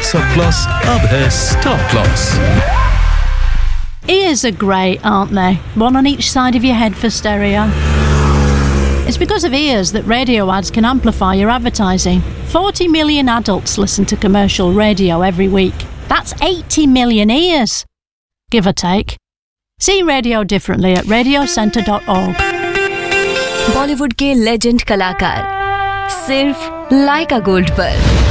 Subclass अब है Star Class. Ears are great, aren't they? One on each side of your head for stereo. It's because of ears that radio ads can amplify your advertising. 40 million adults listen to commercial radio every week. That's 80 million ears, give or take. See radio differently at radiocentre.org. Bollywood के legend कलाकार सिर्फ लाइका gold पर।